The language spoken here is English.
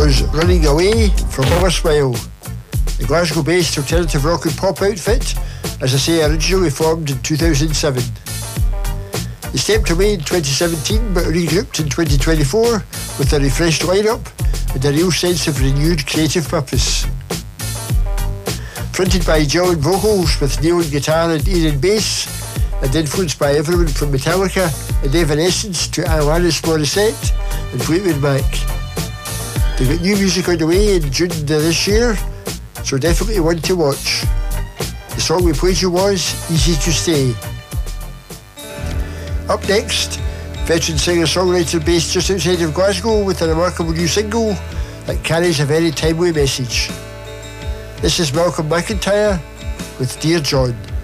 was Running Away from Mama Smile, the Glasgow-based alternative rock and pop outfit, as I say, originally formed in 2007. They stepped away in 2017 but regrouped in 2024 with a refreshed lineup and a real sense of renewed creative purpose. Fronted by John vocals with Neil on guitar and Ian on bass, and influenced by everyone from Metallica and Evanescence to Alanis Morissette and Fleetwood Mac. They've got new music on the way in June this year, so definitely one to watch. The song we played you was Easy to Stay. Up next, veteran singer-songwriter based just outside of Glasgow with a remarkable new single that carries a very timely message. This is Malcolm McIntyre with Dear John.